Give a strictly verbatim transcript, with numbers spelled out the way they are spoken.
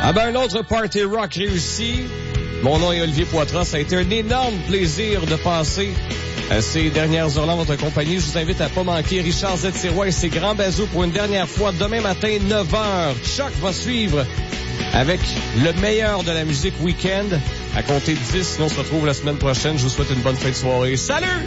Ah ben, un autre party rock réussi. Mon nom est Olivier Poitras. Ça a été un énorme plaisir de passer euh, ces dernières heures-là en votre compagnie. Je vous invite à pas manquer Richard Z. Sirois et ses grands bazous pour une dernière fois demain matin, neuf heures. Choc va suivre avec le meilleur de la musique week-end à compter de dix. Sinon, on se retrouve la semaine prochaine. Je vous souhaite une bonne fin de soirée. Salut!